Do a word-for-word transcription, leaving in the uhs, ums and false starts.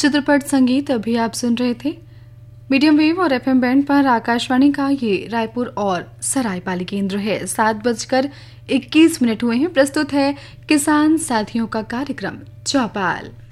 चित्रपट संगीत अभी आप सुन रहे थे मीडियम वेव और एफएम बैंड पर आकाशवाणी का ये रायपुर और सरायपाली केंद्र है। सात बजकर इक्कीस मिनट हुए हैं। प्रस्तुत है किसान साथियों का कार्यक्रम चौपाल।